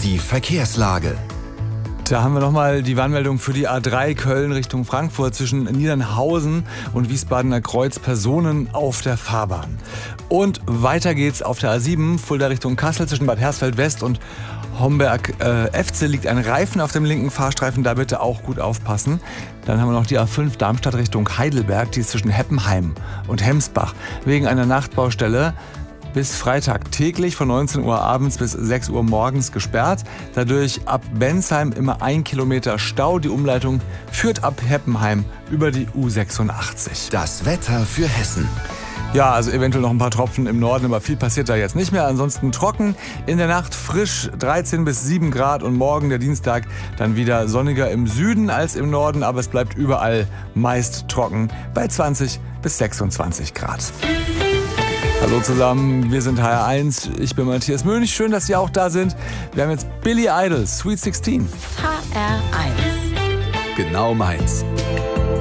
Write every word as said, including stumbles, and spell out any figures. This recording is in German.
Die Verkehrslage. Da haben wir nochmal die Warnmeldung für die A drei Köln Richtung Frankfurt zwischen Niedernhausen und Wiesbadener Kreuz, Personen auf der Fahrbahn. Und weiter geht's auf der A sieben, Fulda Richtung Kassel zwischen Bad Hersfeld West und Homberg-Efze äh, liegt ein Reifen auf dem linken Fahrstreifen, da bitte auch gut aufpassen. Dann haben wir noch die A fünf Darmstadt Richtung Heidelberg, die ist zwischen Heppenheim und Hemsbach wegen einer Nachtbaustelle bis Freitag täglich von neunzehn Uhr abends bis sechs Uhr morgens gesperrt. Dadurch ab Bensheim immer ein Kilometer Stau. Die Umleitung führt ab Heppenheim über die U sechsundachtzig. Das Wetter für Hessen. Ja, also eventuell noch ein paar Tropfen im Norden, aber viel passiert da jetzt nicht mehr. Ansonsten trocken, in der Nacht frisch, dreizehn bis sieben Grad und morgen, der Dienstag, dann wieder sonniger im Süden als im Norden, aber es bleibt überall meist trocken bei zwanzig bis sechsundzwanzig Grad. Hallo zusammen, wir sind H R eins, ich bin Matthias Mönch, schön, dass Sie auch da sind. Wir haben jetzt Billy Idol, Sweet sixteen. H R eins. Genau meins.